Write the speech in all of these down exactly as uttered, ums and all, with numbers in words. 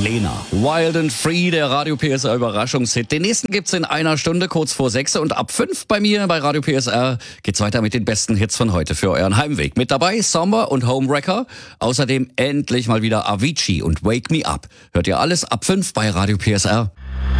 Lena. Wild and Free, der Radio P S R Überraschungshit. Den nächsten gibt's in einer Stunde, kurz vor sechs. Und ab fünf bei mir bei Radio P S R geht's weiter mit den besten Hits von heute für euren Heimweg. Mit dabei Somber und Homewrecker. Außerdem endlich mal wieder Avicii und Wake Me Up. Hört ihr alles ab fünf bei Radio P S R.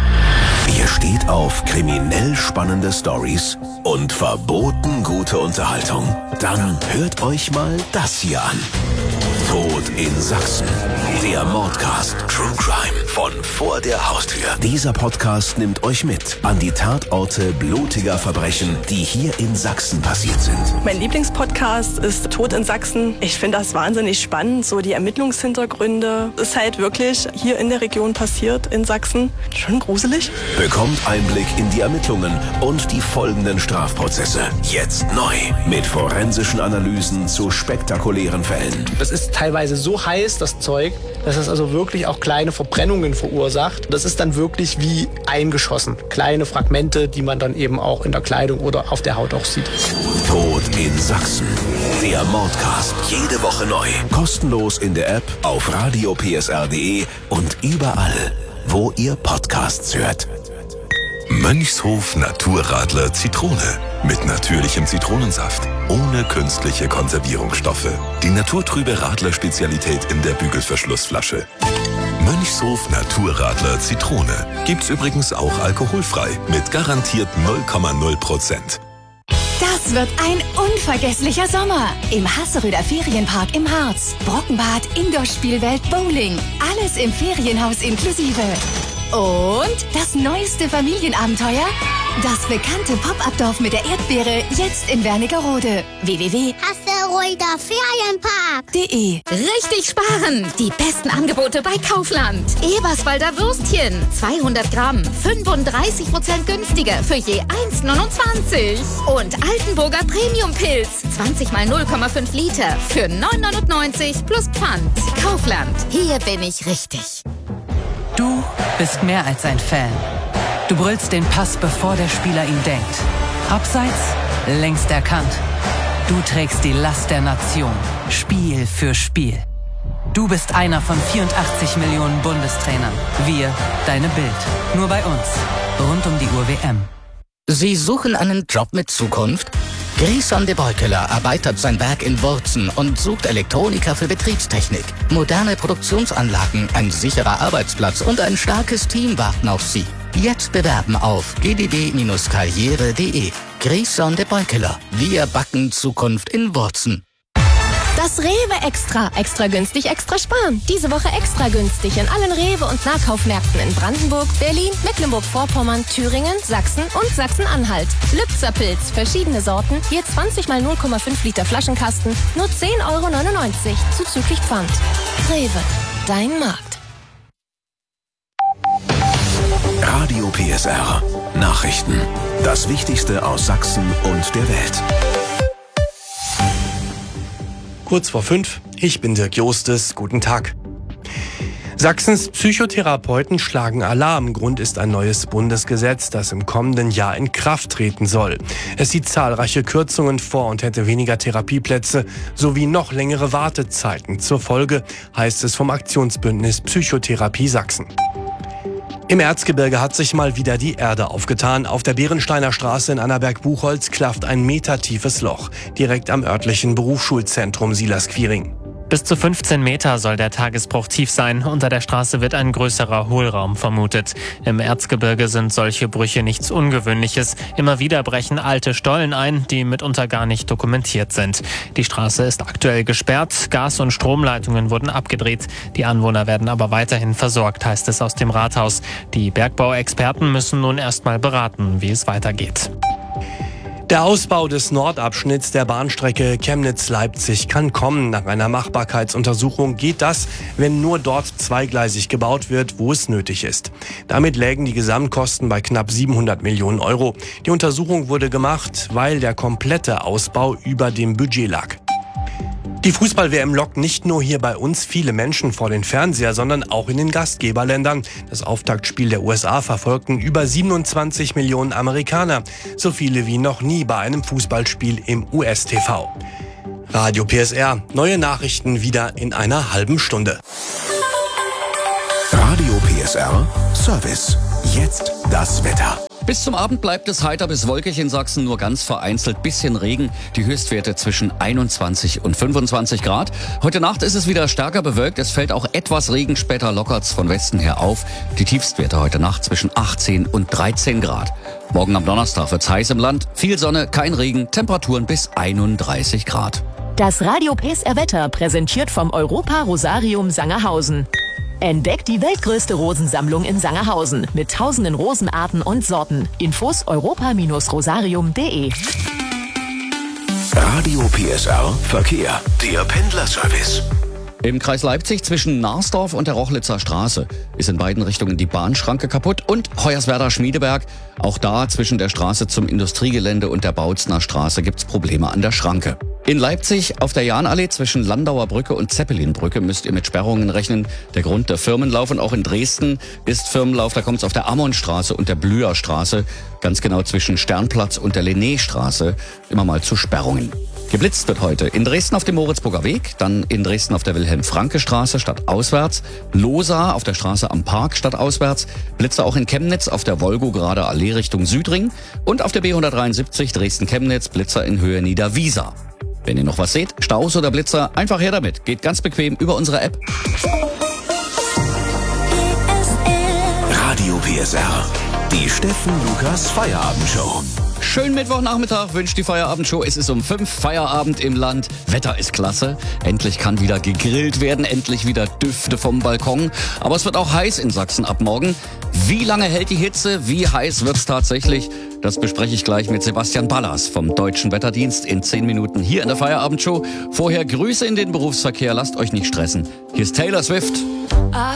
Ihr steht auf kriminell spannende Storys und verboten gute Unterhaltung. Dann hört euch mal das hier an. Tod in Sachsen. Der Mordcast True Crime von vor der Haustür. Dieser Podcast nimmt euch mit an die Tatorte blutiger Verbrechen, die hier in Sachsen passiert sind. Mein Lieblingspodcast ist Tod in Sachsen. Ich finde das wahnsinnig spannend, so die Ermittlungshintergründe. Ist halt wirklich hier in der Region passiert, in Sachsen. Schon gruselig. Bekommt Einblick in die Ermittlungen und die folgenden Strafprozesse. Jetzt neu mit forensischen Analysen zu spektakulären Fällen. Das ist teilweise so heiß, das Zeug, dass es also wirklich auch kleine Verbrennungen verursacht. Das ist dann wirklich wie eingeschossen. Kleine Fragmente, die man dann eben auch in der Kleidung oder auf der Haut auch sieht. Tod in Sachsen. Der Mordcast. Jede Woche neu. Kostenlos in der App, auf radio p s r punkt d e und überall, wo ihr Podcasts hört. Mönchshof Naturradler Zitrone. Mit natürlichem Zitronensaft. Ohne künstliche Konservierungsstoffe. Die naturtrübe Radler-Spezialität in der Bügelverschlussflasche. Mönchshof Naturradler Zitrone. Gibt's übrigens auch alkoholfrei. Mit garantiert null Komma null Prozent. Das wird ein unvergesslicher Sommer im Hasseröder Ferienpark im Harz. Brockenbad, Indoor-Spielwelt, Bowling. Alles im Ferienhaus inklusive. Und das neueste Familienabenteuer? Das bekannte Pop-Up-Dorf mit der Erdbeere, jetzt in Wernigerode. w w w punkt hasseröder ferienpark punkt d e. Richtig sparen! Die besten Angebote bei Kaufland. Eberswalder Würstchen, zweihundert Gramm, fünfunddreißig Prozent günstiger für je eins neunundzwanzig. Und Altenburger Premium-Pilz, zwanzig mal null Komma fünf Liter für neun neunundneunzig plus Pfand. Kaufland, hier bin ich richtig. Du bist mehr als ein Fan. Du brüllst den Pass, bevor der Spieler ihn denkt. Abseits, längst erkannt. Du trägst die Last der Nation, Spiel für Spiel. Du bist einer von vierundachtzig Millionen Bundestrainern. Wir, deine Bild. Nur bei uns. Rund um die Uhr W M. Sie suchen einen Job mit Zukunft? Grison de Beukeler erweitert sein Werk in Wurzen und sucht Elektroniker für Betriebstechnik. Moderne Produktionsanlagen, ein sicherer Arbeitsplatz und ein starkes Team warten auf Sie. Jetzt bewerben auf g d b karriere punkt d e. Grison de Beukeler. Wir backen Zukunft in Wurzen. Das Rewe Extra. Extra günstig, extra sparen. Diese Woche extra günstig in allen Rewe- und Nahkaufmärkten in Brandenburg, Berlin, Mecklenburg-Vorpommern, Thüringen, Sachsen und Sachsen-Anhalt. Lübzer-Pilz, verschiedene Sorten, je zwanzig mal null Komma fünf Liter Flaschenkasten, nur zehn Euro neunundneunzig, zuzüglich Pfand. Rewe, dein Markt. Radio P S R. Nachrichten. Das Wichtigste aus Sachsen und der Welt. Kurz vor fünf, ich bin Dirk Jostes, guten Tag. Sachsens Psychotherapeuten schlagen Alarm. Grund ist ein neues Bundesgesetz, das im kommenden Jahr in Kraft treten soll. Es sieht zahlreiche Kürzungen vor und hätte weniger Therapieplätze sowie noch längere Wartezeiten. Zur Folge, heißt es vom Aktionsbündnis Psychotherapie Sachsen. Im Erzgebirge hat sich mal wieder die Erde aufgetan. Auf der Bärensteiner Straße in Annaberg-Buchholz klafft ein metertiefes Loch, direkt am örtlichen Berufsschulzentrum Silas-Quiring. Bis zu fünfzehn Meter soll der Tagesbruch tief sein. Unter der Straße wird ein größerer Hohlraum vermutet. Im Erzgebirge sind solche Brüche nichts Ungewöhnliches. Immer wieder brechen alte Stollen ein, die mitunter gar nicht dokumentiert sind. Die Straße ist aktuell gesperrt. Gas- und Stromleitungen wurden abgedreht. Die Anwohner werden aber weiterhin versorgt, heißt es aus dem Rathaus. Die Bergbauexperten müssen nun erstmal beraten, wie es weitergeht. Der Ausbau des Nordabschnitts der Bahnstrecke Chemnitz-Leipzig kann kommen. Nach einer Machbarkeitsuntersuchung geht das, wenn nur dort zweigleisig gebaut wird, wo es nötig ist. Damit lägen die Gesamtkosten bei knapp siebenhundert Millionen Euro. Die Untersuchung wurde gemacht, weil der komplette Ausbau über dem Budget lag. Die Fußball-W M lockt nicht nur hier bei uns viele Menschen vor den Fernseher, sondern auch in den Gastgeberländern. Das Auftaktspiel der U S A verfolgten über siebenundzwanzig Millionen Amerikaner. So viele wie noch nie bei einem Fußballspiel im U S-T V. Radio P S R, neue Nachrichten wieder in einer halben Stunde. Radio S R Service. Jetzt das Wetter. Bis zum Abend bleibt es heiter bis wolkig in Sachsen, nur ganz vereinzelt bisschen Regen. Die Höchstwerte zwischen einundzwanzig und fünfundzwanzig Grad. Heute Nacht ist es wieder stärker bewölkt. Es fällt auch etwas Regen, später lockert's von Westen her auf. Die Tiefstwerte heute Nacht zwischen achtzehn und dreizehn Grad. Morgen am Donnerstag wird's heiß im Land. Viel Sonne, kein Regen, Temperaturen bis einunddreißig Grad. Das Radio P S R Wetter präsentiert vom Europa Rosarium Sangerhausen. Entdeckt die weltgrößte Rosensammlung in Sangerhausen mit tausenden Rosenarten und Sorten. Infos europa rosarium punkt de. Radio P S R Verkehr. Der Pendlerservice. Im Kreis Leipzig zwischen Narsdorf und der Rochlitzer Straße ist in beiden Richtungen die Bahnschranke kaputt und Hoyerswerda-Schmiedeberg. Auch da zwischen der Straße zum Industriegelände und der Bautzner Straße gibt's Probleme an der Schranke. In Leipzig auf der Jahnallee zwischen Landauer Brücke und Zeppelinbrücke müsst ihr mit Sperrungen rechnen. Der Grund der Firmenlauf, und auch in Dresden ist Firmenlauf. Da kommt es auf der Ammonstraße und der Blüherstraße, ganz genau zwischen Sternplatz und der Linnéstraße, immer mal zu Sperrungen. Geblitzt wird heute in Dresden auf dem Moritzburger Weg, dann in Dresden auf der Wilhelm-Franke-Straße stadtauswärts, Losa auf der Straße am Park stadtauswärts, Blitzer auch in Chemnitz auf der Wolgograder Allee Richtung Südring und auf der B hundertdreiundsiebzig Dresden-Chemnitz Blitzer in Höhe Niederwiesa. Wenn ihr noch was seht, Staus oder Blitzer, einfach her damit. Geht ganz bequem über unsere App. Radio P S R. Die Steffen Lukas Feierabendshow. Schönen Mittwochnachmittag wünscht die Feierabendshow. Es ist um fünf Feierabend im Land. Wetter ist klasse. Endlich kann wieder gegrillt werden. Endlich wieder Düfte vom Balkon. Aber es wird auch heiß in Sachsen ab morgen. Wie lange hält die Hitze? Wie heiß wird's tatsächlich? Das bespreche ich gleich mit Sebastian Ballas vom Deutschen Wetterdienst in zehn Minuten hier in der Feierabendshow. Vorher Grüße in den Berufsverkehr. Lasst euch nicht stressen. Hier ist Taylor Swift.